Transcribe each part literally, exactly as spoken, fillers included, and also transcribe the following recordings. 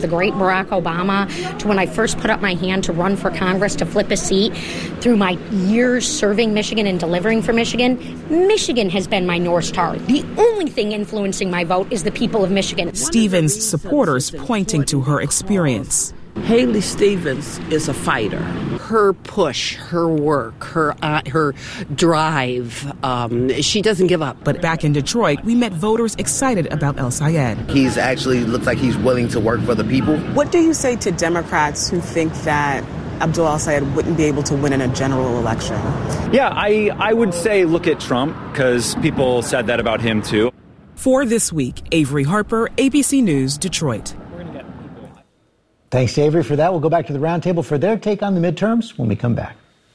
the great Barack Obama to when I first put up my hand to run for Congress to flip a seat, through my years serving Michigan and delivering for Michigan, Michigan has been my North Star. The only thing influencing my vote is the people of Michigan. Stevens' supporters pointing to her experience. Haley Stevens is a fighter. Her push, her work, her uh, her drive, um, she doesn't give up. But back in Detroit, we met voters excited about El-Sayed. He's actually looks like he's willing to work for the people. What do you say to Democrats who think that Abdul El-Sayed wouldn't be able to win in a general election? Yeah, I, I would say look at Trump, because people said that about him too. For This Week, Avery Harper, A B C News, Detroit. Thanks to Avery for that. We'll go back to the roundtable for their take on the midterms when we come back.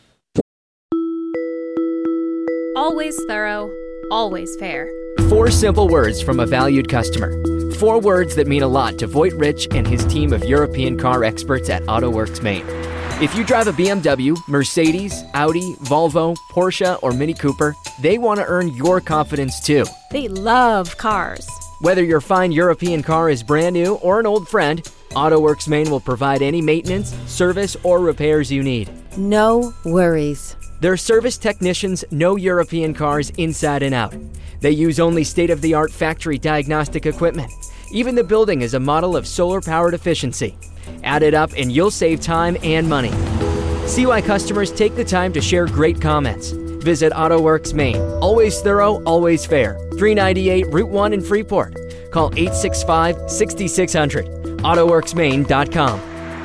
Always thorough, always fair. Four simple words from a valued customer. Four words that mean a lot to Voight Rich and his team of European car experts at AutoWorks Maine. If you drive a B M W, Mercedes, Audi, Volvo, Porsche, or Mini Cooper, they want to earn your confidence too. They love cars. Whether your fine European car is brand new or an old friend, AutoWorks Maine will provide any maintenance, service, or repairs you need. No worries. Their service technicians know European cars inside and out. They use only state-of-the-art factory diagnostic equipment. Even the building is a model of solar-powered efficiency. Add it up and you'll save time and money. See why customers take the time to share great comments. Visit AutoWorks Maine. Always thorough, always fair. three ninety-eight Route one in Freeport. Call eight six five, six six zero zero. auto works maine dot com.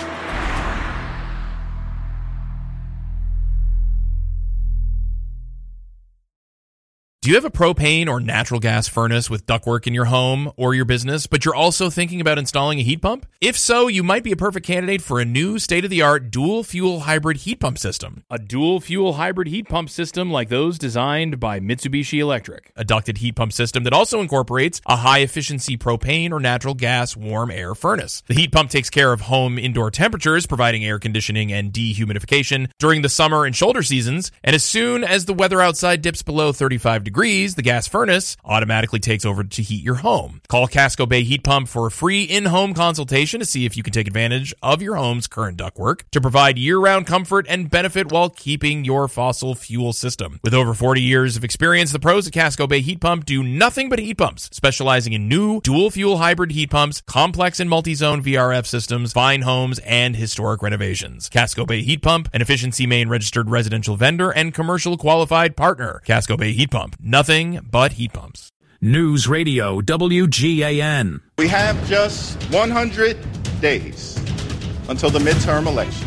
Do you have a propane or natural gas furnace with ductwork in your home or your business, but you're also thinking about installing a heat pump? If so, you might be a perfect candidate for a new state-of-the-art dual-fuel hybrid heat pump system. A dual-fuel hybrid heat pump system like those designed by Mitsubishi Electric. A ducted heat pump system that also incorporates a high-efficiency propane or natural gas warm air furnace. The heat pump takes care of home indoor temperatures, providing air conditioning and dehumidification during the summer and shoulder seasons, and as soon as the weather outside dips below thirty-five degrees, degrees, the gas furnace automatically takes over to heat your home. Call Casco Bay Heat Pump for a free in-home consultation to see if you can take advantage of your home's current ductwork to provide year-round comfort and benefit while keeping your fossil fuel system. With over forty years of experience, the pros at Casco Bay Heat Pump do nothing but heat pumps, specializing in new dual-fuel hybrid heat pumps, complex and multi-zone V R F systems, fine homes, and historic renovations. Casco Bay Heat Pump, an Efficiency Maine registered residential vendor and commercial qualified partner. Casco Bay Heat Pump. Nothing but heat pumps. News Radio W G A N. We have just one hundred days until the midterm elections.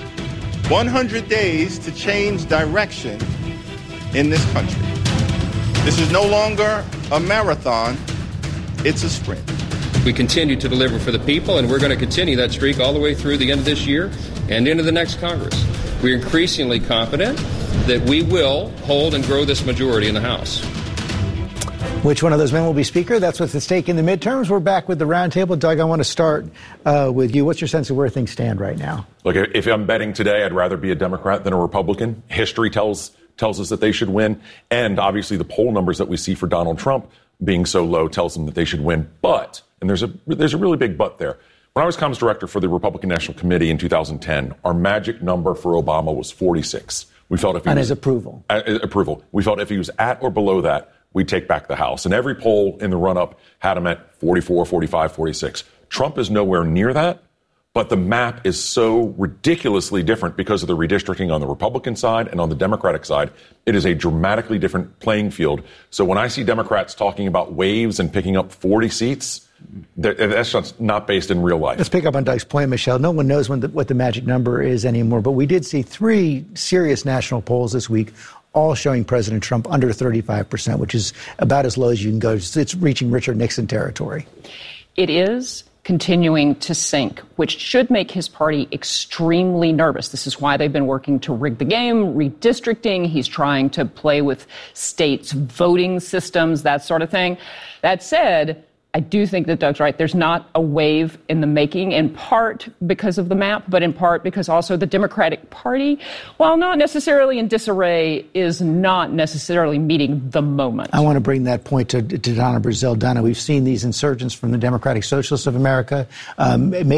one hundred days to change direction in this country. This is no longer a marathon, it's a sprint. We continue to deliver for the people, and we're going to continue that streak all the way through the end of this year and into the next Congress. We're increasingly confident that we will hold and grow this majority in the House. Which one of those men will be Speaker? That's what's at stake in the midterms. We're back with the roundtable. Doug, I want to start uh, with you. What's your sense of where things stand right now? Look, if I'm betting today, I'd rather be a Democrat than a Republican. History tells tells us that they should win. And obviously the poll numbers that we see for Donald Trump being so low tells them that they should win. But, and there's a there's a really big but there. When I was comms director for the Republican National Committee in two thousand ten, our magic number for Obama was forty-six. We felt if he and was, his approval. Uh, approval. We felt if he was at or below that, we'd take back the House. And every poll in the run-up had him at forty-four, forty-five, forty-six. Trump is nowhere near that, but the map is so ridiculously different because of the redistricting on the Republican side and on the Democratic side. It is a dramatically different playing field. So when I see Democrats talking about waves and picking up forty seats, that's just not based in real life. Let's pick up on Doug's point, Michelle. No one knows when the, what the magic number is anymore, but we did see three serious national polls this week, all showing President Trump under thirty-five percent, which is about as low as you can go. It's reaching Richard Nixon territory. It is continuing to sink, which should make his party extremely nervous. This is why they've been working to rig the game, redistricting. He's trying to play with states' voting systems, that sort of thing. That said, I do think that Doug's right. There's not a wave in the making, in part because of the map, but in part because also the Democratic Party, while not necessarily in disarray, is not necessarily meeting the moment. I want to bring that point to, to Donna Brazile. Donna, we've seen these insurgents from the Democratic Socialists of America. Um,